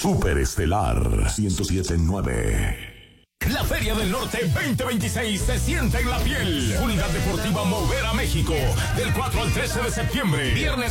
Superestelar 107.9. La Feria del Norte 2026 se siente en la piel. Unidad Deportiva Mover a México. Del 4 al 13 de septiembre. Viernes